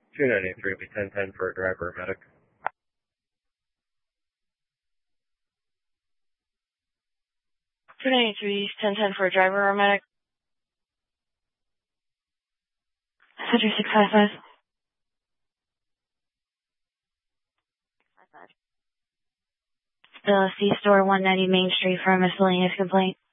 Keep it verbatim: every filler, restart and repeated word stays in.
two ninety-three, be ten ten for a driver or medic. two ninety-three, ten ten for a driver or medic. Cedric six five five. The C-Store one ninety Main Street for a miscellaneous complaint.